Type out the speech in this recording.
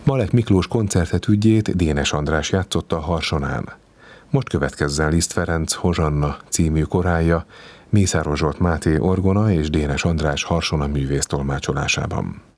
Malek Miklós koncertetügyét Dénes András játszotta a Harsonán. Most következzen Liszt Ferenc Hozsanna című korálja, Mészáros Zsolt Máté orgona és Dénes András harsona művész tolmácsolásában.